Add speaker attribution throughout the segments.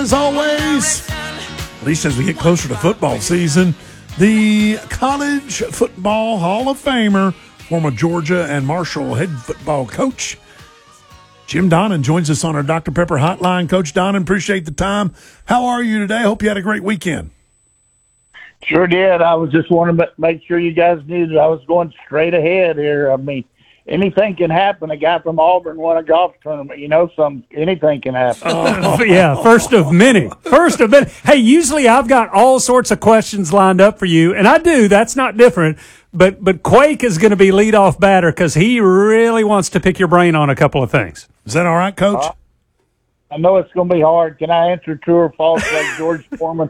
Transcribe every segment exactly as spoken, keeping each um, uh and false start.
Speaker 1: As always, at least as we get closer to football season, the College Football Hall of Famer, former Georgia and Marshall head football coach, Jim Donnan, joins us on our Doctor Pepper hotline. Coach Donnan, appreciate the time. How are you today? I hope you had a great weekend.
Speaker 2: Sure did. I was just wanting to make sure you guys knew that I was going straight ahead here. I mean, anything can happen. A guy from Auburn won a golf tournament. You know, some anything can happen.
Speaker 3: Oh. Yeah, first of many. First of many. Hey, usually I've got all sorts of questions lined up for you, and I do. That's not different. But but Quake is going to be leadoff batter because he really wants to pick your brain on a couple of things.
Speaker 1: Is that all right, Coach?
Speaker 2: Uh, I know it's going to be hard. Can I answer true or false like George Foreman?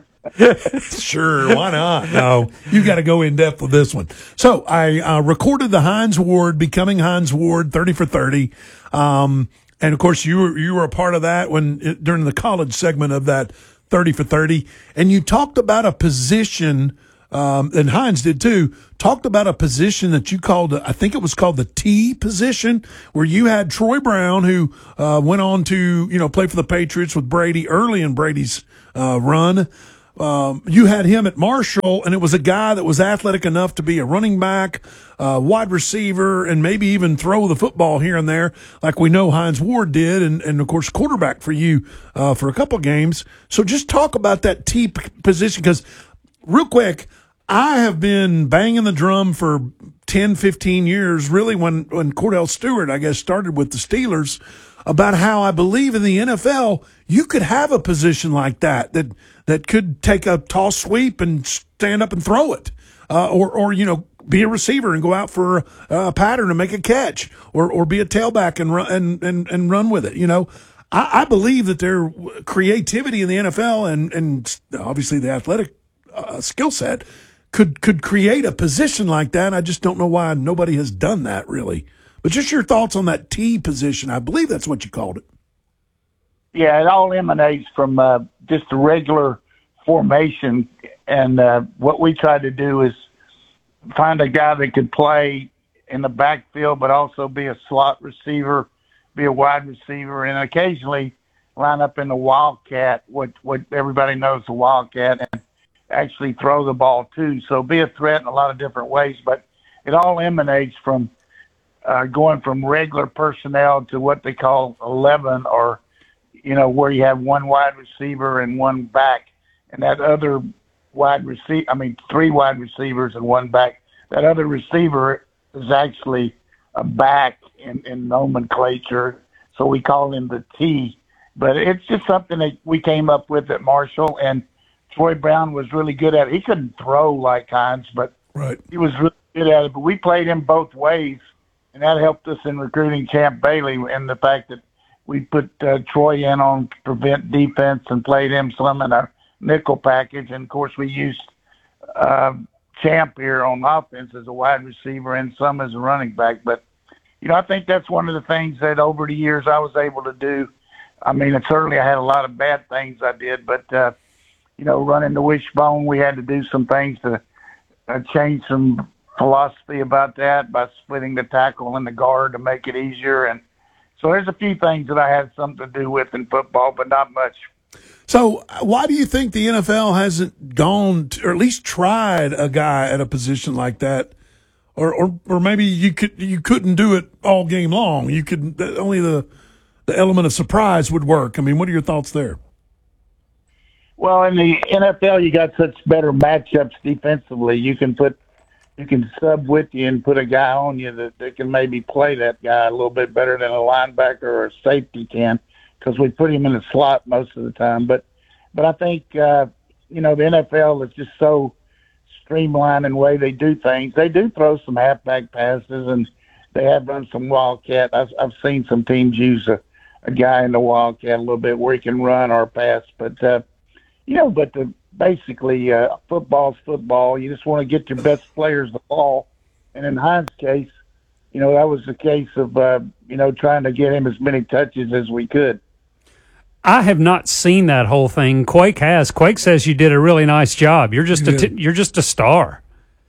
Speaker 1: Sure, why not? No, you got to go in depth with this one. So I uh, recorded the Hines Ward, Becoming Hines Ward, thirty for thirty. Um, and, of course, you were, you were a part of that when during the college segment of that thirty for thirty. And you talked about a position, um, and Hines did too, talked about a position that you called, I think it was called the T position, where you had Troy Brown, who uh, went on to, you know, play for the Patriots with Brady early in Brady's uh, run. Um, you had him at Marshall, and it was a guy that was athletic enough to be a running back, uh, wide receiver, and maybe even throw the football here and there, like we know Hines Ward did, and, and of course, quarterback for you uh, for a couple games. So just talk about that T p- position, because real quick, I have been banging the drum for ten, fifteen years, really when, when Cordell Stewart, I guess, started with the Steelers, about how I believe in the N F L, you could have a position like that, that that could take a toss sweep and stand up and throw it, uh, or, or, you know, be a receiver and go out for a, a pattern and make a catch, or, or be a tailback and run, and, and, and run with it. You know, I, I believe that their creativity in the N F L and, and obviously the athletic uh, skill set could, could create a position like that. I just don't know why nobody has done that really. But just your thoughts on that T position. I believe that's what you called it.
Speaker 2: Yeah, it all emanates from uh, just the regular formation. And uh, what we try to do is find a guy that could play in the backfield, but also be a slot receiver, be a wide receiver, and occasionally line up in the wildcat, what, what everybody knows the wildcat, and actually throw the ball too. So be a threat in a lot of different ways. But it all emanates from uh, going from regular personnel to what they call eleven, or you know, where you have one wide receiver and one back, and that other wide receiver, I mean, three wide receivers and one back. That other receiver is actually a back in, in nomenclature, so we call him the T. But it's just something that we came up with at Marshall, and Troy Brown was really good at it. He couldn't throw like Hines, but
Speaker 1: right.
Speaker 2: He was really good at it. But we played him both ways, and that helped us in recruiting Champ Bailey, and the fact that we put uh, Troy in on prevent defense and played him some in our nickel package. And, of course, we used uh, Champ here on offense as a wide receiver and some as a running back. But, you know, I think that's one of the things that over the years I was able to do. I mean, and certainly I had a lot of bad things I did, but, uh, you know, running the wishbone, we had to do some things to uh, change some philosophy about that by splitting the tackle and the guard to make it easier. And so there's a few things that I had something to do with in football, but not much.
Speaker 1: So why do you think the N F L hasn't gone to, or at least tried a guy at a position like that? Or or, or maybe you could you couldn't do it all game long. You could only the the element of surprise would work. I mean, what are your thoughts there?
Speaker 2: Well, in the N F L, you got such better matchups defensively. You can put You can sub with you and put a guy on you that, that can maybe play that guy a little bit better than a linebacker or a safety can, because we put him in the slot most of the time. But but I think, uh, you know, the N F L is just so streamlined in the way they do things. They do throw some halfback passes, and they have run some wildcat. I've, I've seen some teams use a, a guy in the wildcat a little bit where he can run or pass. But, uh, you know, but the basically, uh, football's football. You just want to get your best players the ball. And in Hines' case, you know, that was the case of, uh, you know, trying to get him as many touches as we could.
Speaker 3: I have not seen that whole thing. Quake has. Quake says you did a really nice job. You're just a t- you're just a star.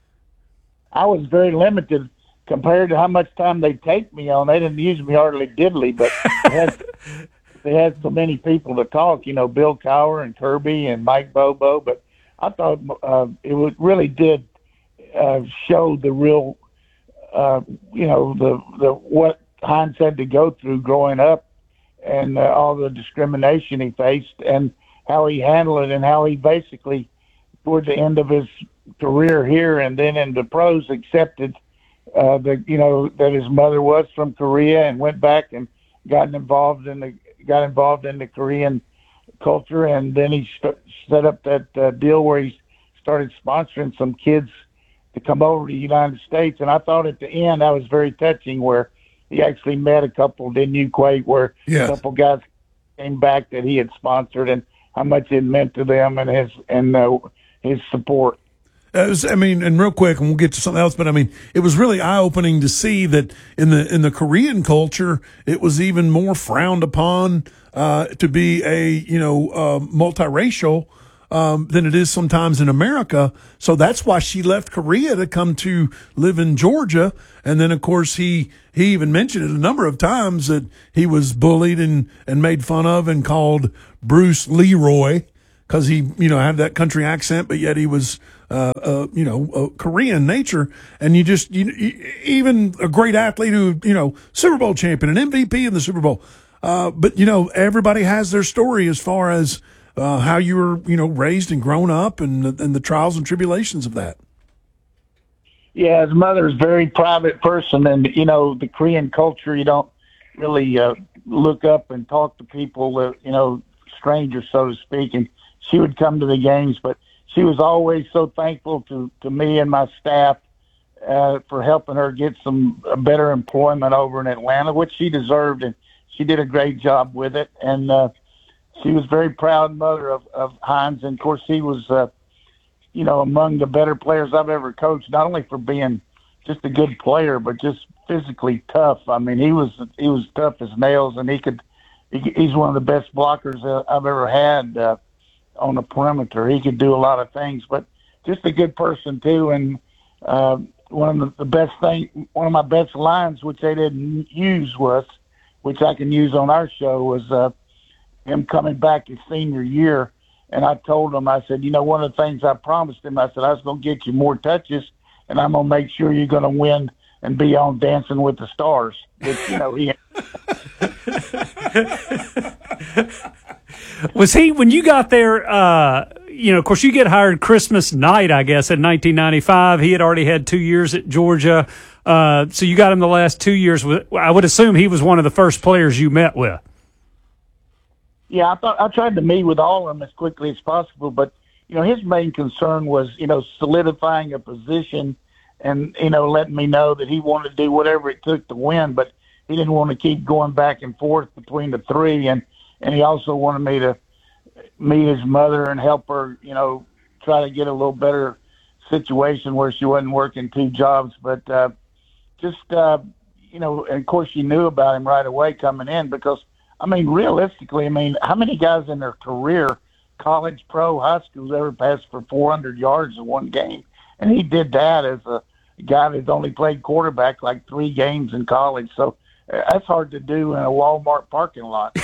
Speaker 2: I was very limited compared to how much time they take me on. They didn't use me hardly diddly, but I had, they had so many people to talk, you know, Bill Cowher and Kirby and Mike Bobo, but I thought uh, it would, really did uh, show the real, uh, you know, the, the what Hines had to go through growing up and uh, all the discrimination he faced and how he handled it and how he basically, toward the end of his career here and then in the pros, accepted uh, the, you know, that his mother was from Korea and went back and got involved in the got involved in the Korean culture, and then he st- set up that uh, deal where he started sponsoring some kids to come over to the United States. And I thought at the end that was very touching, where he actually met a couple, didn't you, Quake, where
Speaker 1: yes.
Speaker 2: a couple guys came back that he had sponsored and how much it meant to them and his and uh, his support.
Speaker 1: It was, I mean, and real quick, and we'll get to something else, but I mean, it was really eye-opening to see that in the in the Korean culture, it was even more frowned upon uh, to be a you know uh, multiracial um, than it is sometimes in America. So that's why she left Korea to come to live in Georgia. And then, of course, he he even mentioned it a number of times that he was bullied and and made fun of and called Bruce Leroy because he you know had that country accent, but yet he was. Uh, uh, you know, uh, Korean nature, and you just, you, you, even a great athlete who, you know, Super Bowl champion, an M V P in the Super Bowl. Uh, but, you know, everybody has their story as far as uh, how you were, you know, raised and grown up and, and the trials and tribulations of that.
Speaker 2: Yeah, his mother is a very private person, and, you know, the Korean culture, you don't really uh, look up and talk to people, uh, you know, strangers, so to speak, and she would come to the games, but she was always so thankful to, to me and my staff uh, for helping her get some uh, better employment over in Atlanta, which she deserved, and she did a great job with it. And uh, she was very proud mother of, of Hines, and of course he was, uh, you know, among the better players I've ever coached. Not only for being just a good player, but just physically tough. I mean, he was he was tough as nails, and he could. He, he's one of the best blockers uh, I've ever had. Uh, on the perimeter. He could do a lot of things, but just a good person too. And uh, one of the best thing, one of my best lines, which they didn't use was, which I can use on our show, was uh, him coming back his senior year. And I told him, I said, you know, one of the things I promised him, I said, I was going to get you more touches, and I'm going to make sure you're going to win and be on Dancing with the Stars. Which, you know, he
Speaker 3: Was he, when you got there, uh, you know, of course, you get hired Christmas night, I guess, in nineteen ninety-five. He had already had two years at Georgia. Uh, so you got him the last two years. I would assume he was one of the first players you met with.
Speaker 2: Yeah, I thought I tried to meet with all of them as quickly as possible. But, you know, his main concern was, you know, solidifying a position and, you know, letting me know that he wanted to do whatever it took to win. But he didn't want to keep going back and forth between the three. And, And he also wanted me to meet his mother and help her, you know, try to get a little better situation where she wasn't working two jobs. But uh, just, uh, you know, and of course she knew about him right away coming in because, I mean, realistically, I mean, how many guys in their career, college, pro, high schools, ever passed for four hundred yards in one game? And he did that as a guy that's only played quarterback like three games in college. So uh, that's hard to do in a Walmart parking lot.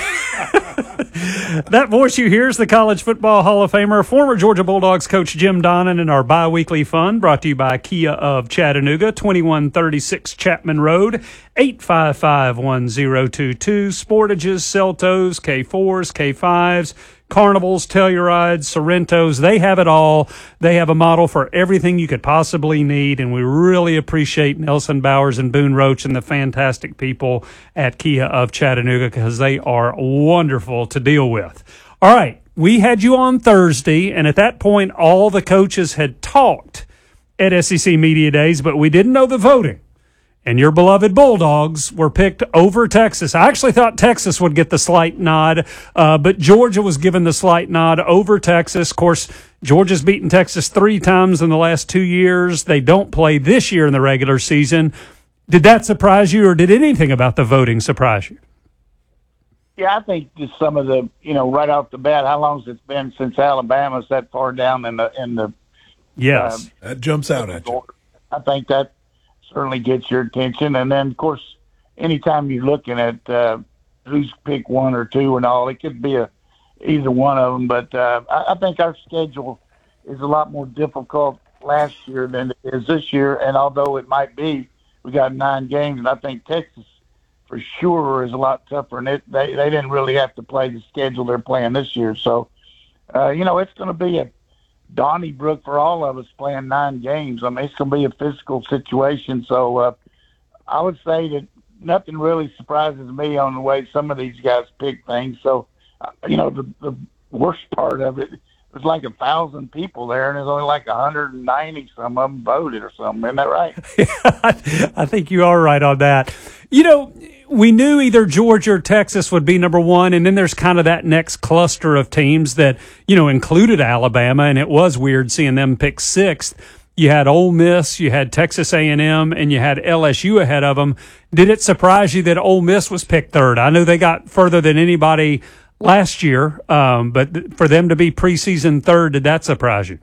Speaker 3: That voice you hear is the College Football Hall of Famer, former Georgia Bulldogs coach Jim Donnan, in our bi-weekly fun brought to you by Kia of Chattanooga, twenty-one thirty-six Chapman Road, eight five five, one zero two two. Sportages, Celtos, K fours, K fives, Carnivals, Tellurides, Sorrentos, they have it all. They have a model for everything you could possibly need, and we really appreciate Nelson Bowers and Boone Roach and the fantastic people at Kia of Chattanooga because they are wonderful to deal with. All right, we had you on Thursday, and at that point, all the coaches had talked at S E C Media Days, but we didn't know the voting. And your beloved Bulldogs were picked over Texas. I actually thought Texas would get the slight nod, uh, but Georgia was given the slight nod over Texas. Of course, Georgia's beaten Texas three times in the last two years. They don't play this year in the regular season. Did that surprise you, or did anything about the voting surprise you?
Speaker 2: Yeah, I think just some of the, you know, right off the bat, how long has it been since Alabama's that far down in the in the?
Speaker 3: Yes,
Speaker 1: uh, that jumps out at you.
Speaker 2: I think that certainly gets your attention. And then, of course, anytime you're looking at, uh, who's pick one or two and all. It could be a either one of them, but uh, I, I think our schedule is a lot more difficult last year than it is this year. And although it might be, we got nine games, and I think Texas for sure is a lot tougher. And it, they they didn't really have to play the schedule they're playing this year. So, uh, you know, it's going to be a Donnybrook for all of us playing nine games. I mean, it's going to be a physical situation. So uh, I would say that nothing really surprises me on the way some of these guys pick things. So, uh, you know, the, the worst part of it, there's like a thousand people there, and there's only like one hundred ninety some of them voted or something. Isn't that right?
Speaker 3: I think you are right on that. You know, we knew either Georgia or Texas would be number one, and then there's kind of that next cluster of teams that, you know, included Alabama, and it was weird seeing them pick sixth. You had Ole Miss, you had Texas A and M, and you had L S U ahead of them. Did it surprise you that Ole Miss was picked third? I know they got further than anybody last year, um, but for them to be preseason third, did that surprise you?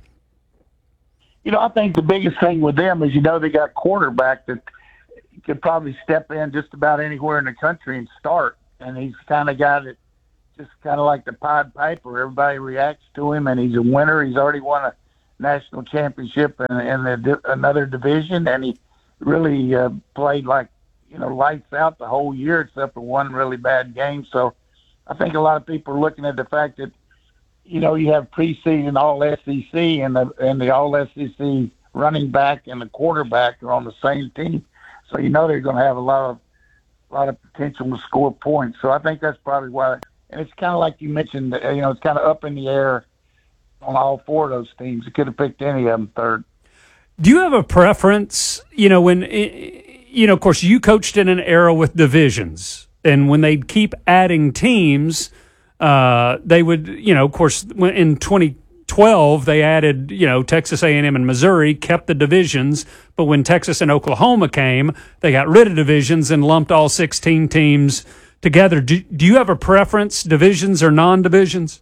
Speaker 2: You know, I think the biggest thing with them is, you know, they got a quarterback that could probably step in just about anywhere in the country and start. And he's kind of got it just kind of like the Pied Piper. Everybody reacts to him, and he's a winner. He's already won a national championship in, in the, another division, and he really uh, played like, you know, lights out the whole year except for one really bad game. So I think a lot of people are looking at the fact that, you know, you have preseason all S E C, and the and the all S E C running back and the quarterback are on the same team. So you know they're going to have a lot of a lot of potential to score points. So I think that's probably why. And it's kind of like you mentioned, you know, it's kind of up in the air on all four of those teams. You could have picked any of them third.
Speaker 3: Do you have a preference? You know, when you know, of course, you coached in an era with divisions, and when they'd keep adding teams, uh, they would, you know, of course, in twenty twelve they added, you know, Texas A and M and Missouri, kept the divisions, but when Texas and Oklahoma came, they got rid of divisions and lumped all sixteen teams together. Do, do you have a preference, divisions or non-divisions?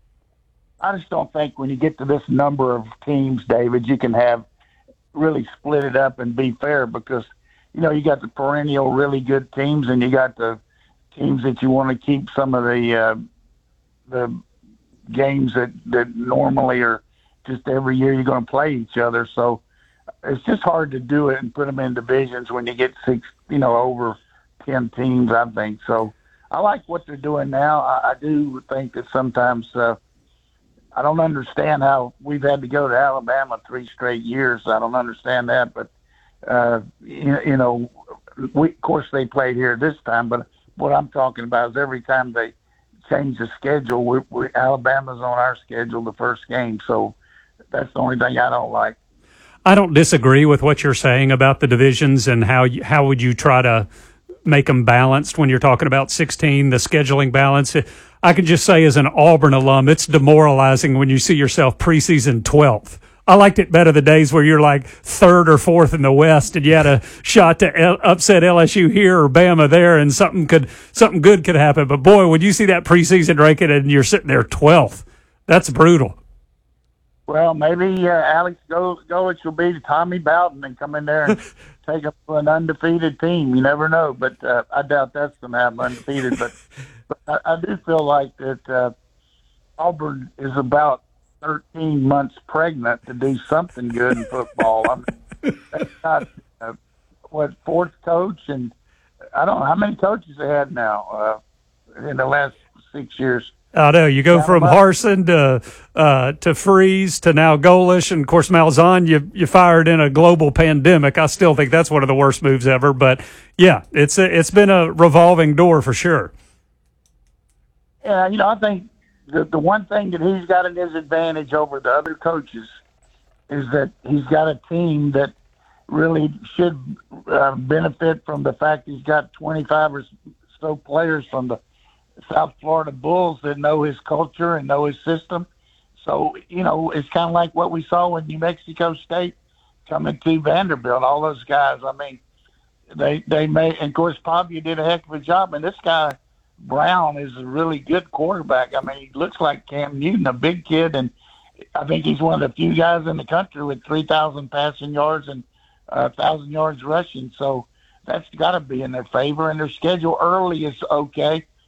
Speaker 2: I just don't think when you get to this number of teams, David, you can have really split it up and be fair, because, you know, you got the perennial really good teams, and you got the teams that you want to keep some of the uh, the games that, that normally are just every year you're going to play each other. So it's just hard to do it and put them in divisions when you get six, you know, over ten teams, I think. So I like what they're doing now. I, I do think that sometimes uh, I don't understand how we've had to go to Alabama three straight years. I don't understand that, but uh, you, you know, we, of course they played here this time, but what I'm talking about is every time they change the schedule, we, we, Alabama's on our schedule the first game. So that's the only thing I don't like.
Speaker 3: I don't disagree with what you're saying about the divisions and how you, how would you try to make them balanced when you're talking about sixteen, the scheduling balance. I can just say as an Auburn alum, it's demoralizing when you see yourself preseason twelfth. I liked it better the days where you're like third or fourth in the West, and you had a shot to L- upset L S U here or Bama there, and something could something good could happen. But boy, when you see that preseason ranking and you're sitting there twelfth, that's brutal.
Speaker 2: Well, maybe uh, Alex Golich will be Tommy Bowden and come in there and take up an undefeated team. You never know, but uh, I doubt that's going to happen undefeated. But, but I, I do feel like that uh, Auburn is about thirteen months pregnant to do something good in football. I mean, that's not uh, what fourth coach, and I don't know how many coaches they had now uh, in the last six years.
Speaker 3: I know you go from Harsin to uh, to Freeze to now Golich, and of course Malzahn. You you fired in a global pandemic. I still think that's one of the worst moves ever. But yeah, it's a, it's been a revolving door for sure.
Speaker 2: Yeah, you know, I think the the one thing that he's got at his advantage over the other coaches is that he's got a team that really should uh, benefit from the fact he's got twenty-five or so players from the South Florida Bulls that know his culture and know his system. So, you know, it's kind of like what we saw with New Mexico State coming to Vanderbilt. All those guys, I mean, they they made, and of course, Pavia did a heck of a job. And this guy, Brown, is a really good quarterback. I mean, he looks like Cam Newton, a big kid, and I think he's one of the few guys in the country with three thousand passing yards and uh, one thousand yards rushing. So that's got to be in their favor. And their schedule early is okay.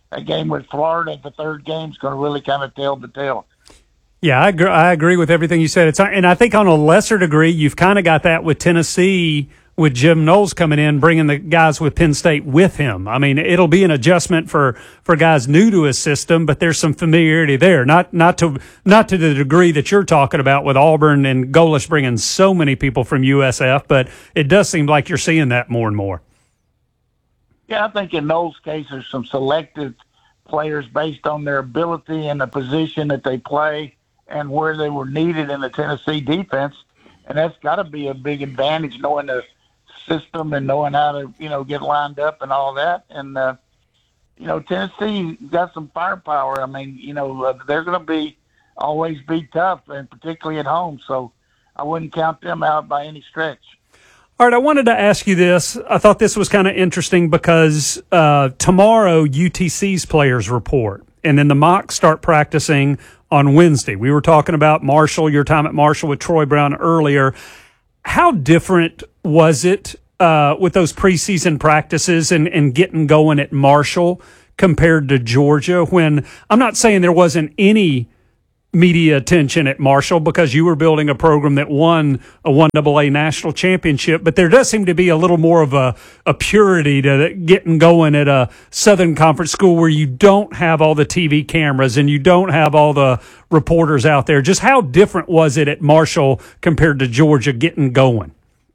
Speaker 2: that game with Florida at the third game is going to really kind of tell the tale.
Speaker 3: Yeah, I agree, I agree with everything you said. It's, and I think on a lesser degree, you've kind of got that with Tennessee, with Jim Knowles coming in, bringing the guys with Penn State with him. I mean, it'll be an adjustment for, for guys new to his system, but there's some familiarity there. Not not to not to the degree that you're talking about with Auburn and Golesh bringing so many people from U S F, but it does seem like you're seeing that more and more.
Speaker 2: Yeah, I think in Knowles' case, there's some selected players based on their ability and the position that they play and where they were needed in the Tennessee defense. And that's got to be a big advantage, knowing the system and knowing how to, you know, get lined up and all that. And, uh, you know, Tennessee got some firepower. I mean, you know, uh, they're going to be always be tough, and particularly at home. So I wouldn't count them out by any stretch.
Speaker 3: All right, I wanted to ask you this. I thought this was kind of interesting because uh, tomorrow U T C's players report, and then the mocks start practicing on Wednesday. We were talking about Marshall, your time at Marshall with Troy Brown earlier. How different was it uh, with those preseason practices and, and getting going at Marshall compared to Georgia, when I'm not saying there wasn't any media attention at Marshall because you were building a program that won a one double A national championship, but there does seem to be a little more of a, a purity to getting going at a Southern Conference school where you don't have all the T V cameras and you don't have all the reporters out there. Just how different was it at Marshall compared to Georgia getting going?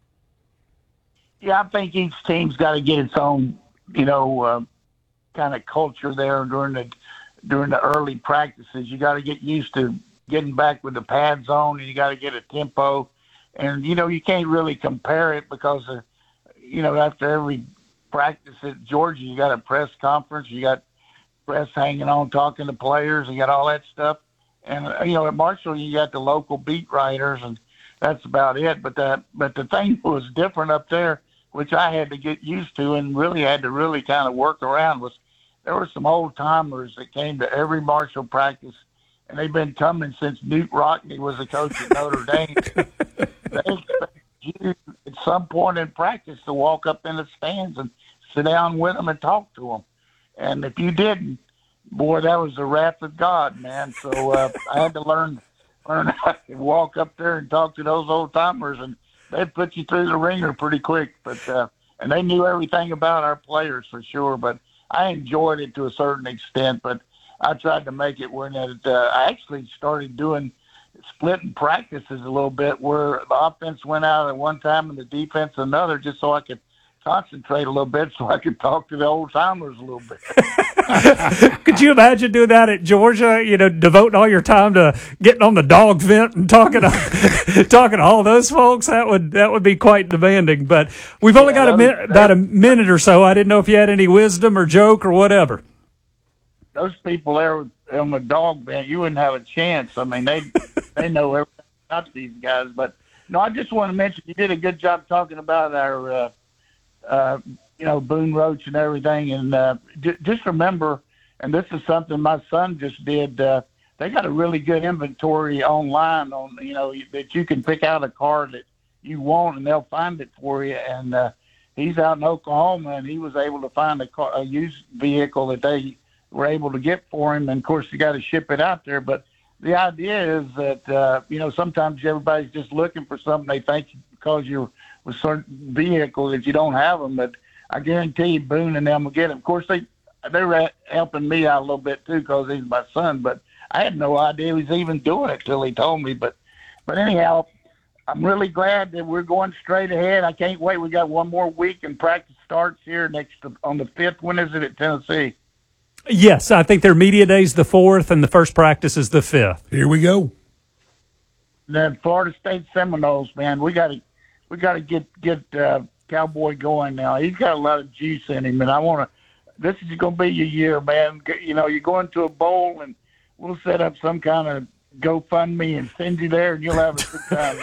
Speaker 2: Yeah, I think each team's got to get its own, you know, uh, kind of culture there during the during the early practices. You got to get used to getting back with the pads on, and you got to get a tempo. And, you know, you can't really compare it because, of, you know, after every practice at Georgia, you got a press conference, you got press hanging on, talking to players, you got all that stuff. And, you know, at Marshall, you got the local beat writers, and that's about it. But the, but the thing that was different up there, which I had to get used to and really had to really kind of work around, was there were some old-timers that came to every Marshall practice, and they've been coming since Newt Rockney was a coach at Notre Dame. They expect you at some point in practice to walk up in the stands and sit down with them and talk to them. And if you didn't, boy, that was the wrath of God, man. So uh, I had to learn learn how to walk up there and talk to those old-timers, and they'd put you through the ringer pretty quick. But uh, and they knew everything about our players for sure, but I enjoyed it to a certain extent, but I tried to make it where that uh, I actually started doing splitting practices a little bit, where the offense went out at one time and the defense another, just so I could concentrate a little bit, so I could talk to the old timers a little bit.
Speaker 3: Could you imagine doing that at Georgia? You know, devoting all your time to getting on the dog vent and talking to talking to all those folks. That would that would be quite demanding. But we've only yeah, got a min- about a minute or so. I didn't know if you had any wisdom or joke or whatever.
Speaker 2: Those people there on the dog vent, you wouldn't have a chance. I mean, they they know everything about these guys. But no, I just want to mention you did a good job talking about our. Uh, Uh, you know, Boone Roach and everything. And uh, j- just remember, and this is something my son just did, uh, they got a really good inventory online on, you know, that you can pick out a car that you want and they'll find it for you. And uh, he's out in Oklahoma, and he was able to find a, car, a used vehicle that they were able to get for him. And, of course, you got to ship it out there. But the idea is that, uh, you know, sometimes everybody's just looking for something they think because you're with certain vehicles that you don't have them, but I guarantee you Boone and them will get them. Of course, they they were helping me out a little bit too because he's my son, but I had no idea he was even doing it till he told me. But but anyhow, I'm really glad that we're going straight ahead. I can't wait. We got one more week and practice starts here next on the fifth. When is it at Tennessee?
Speaker 3: Yes, I think their media day's the fourth, and the first practice is the fifth.
Speaker 1: Here we go.
Speaker 2: The Florida State Seminoles, man, we got to. We got to get get uh, Cowboy going now. He's got a lot of juice in him, and I want to. This is going to be your year, man. You know, you're going to a bowl, and we'll set up some kind of GoFundMe and send you there, and you'll have a good time,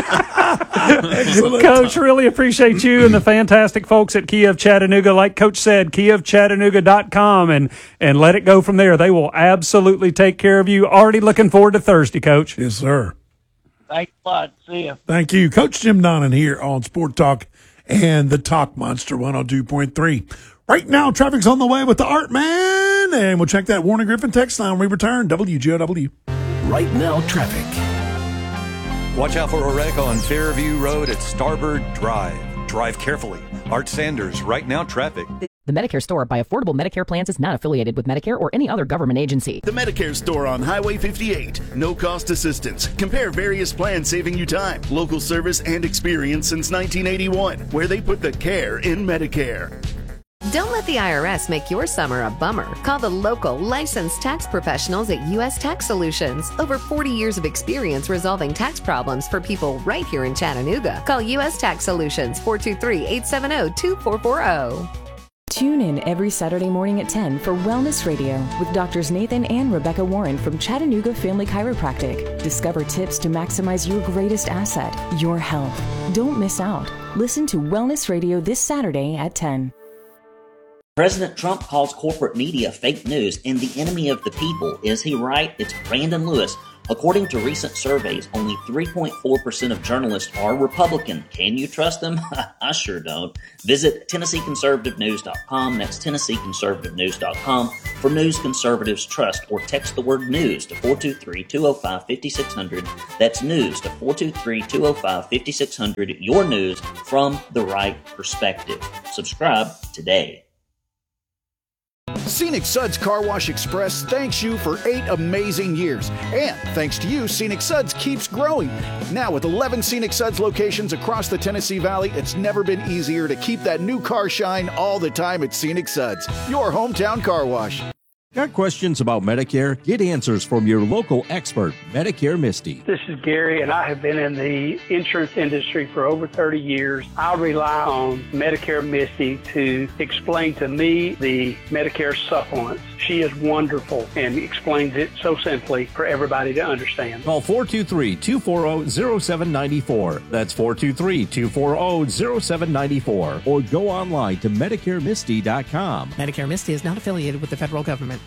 Speaker 2: man.
Speaker 3: Coach, really appreciate you and the fantastic folks at Kia of Chattanooga. Like Coach said, kia of chattanooga dot com, and and let it go from there. They will absolutely take care of you. Already looking forward to Thursday, Coach.
Speaker 1: Yes, sir.
Speaker 2: Thanks a lot. See you.
Speaker 1: Thank you. Coach Jim Donnan here on Sport Talk and the Talk Monster one oh two point three. Right now, traffic's on the way with the Art Man and we'll check that Warner Griffin text line when we return. W G O W.
Speaker 4: Right now, traffic.
Speaker 5: Watch out for a wreck on Fairview Road at Starboard Drive. Drive carefully. Art Sanders, Right Now Traffic.
Speaker 6: The Medicare Store by Affordable Medicare Plans is not affiliated with Medicare or any other government agency.
Speaker 4: The Medicare Store on Highway fifty-eight. No cost assistance. Compare various plans saving you time, local service, and experience since nineteen eighty-one, where they put the care in Medicare.
Speaker 7: Don't let the I R S make your summer a bummer. Call the local licensed tax professionals at U S Tax Solutions. Over forty years of experience resolving tax problems for people right here in Chattanooga. Call U S Tax Solutions, four two three, eight seven zero, two four four zero.
Speaker 8: Tune in every Saturday morning at ten for Wellness Radio with Doctors Nathan and Rebecca Warren from Chattanooga Family Chiropractic. Discover tips to maximize your greatest asset, your health. Don't miss out. Listen to Wellness Radio this Saturday at ten.
Speaker 9: President Trump calls corporate media fake news and the enemy of the people. Is he right? It's Brandon Lewis. According to recent surveys, only three point four percent of journalists are Republican. Can you trust them? I sure don't. Visit Tennessee Conservative News dot com. That's Tennessee Conservative News dot com for news conservatives trust, or text the word news to four two three, two oh five, five six zero zero. That's news to four two three, two oh five, five six zero zero. Your news from the right perspective. Subscribe today.
Speaker 10: Scenic Suds Car Wash Express thanks you for eight amazing years. And thanks to you, Scenic Suds keeps growing. Now with eleven Scenic Suds locations across the Tennessee Valley, it's never been easier to keep that new car shine all the time at Scenic Suds, your hometown car wash.
Speaker 11: Got questions about Medicare? Get answers from your local expert, Medicare Misty.
Speaker 12: This is Gary, and I have been in the insurance industry for over thirty years. I rely on Medicare Misty to explain to me the Medicare supplements. She is wonderful and explains it so simply for everybody to understand.
Speaker 11: Call four two three, two four zero, zero seven nine four. That's four two three, two four zero, zero seven nine four. Or go online to Medicare Misty dot com.
Speaker 13: Medicare Misty is not affiliated with the federal government.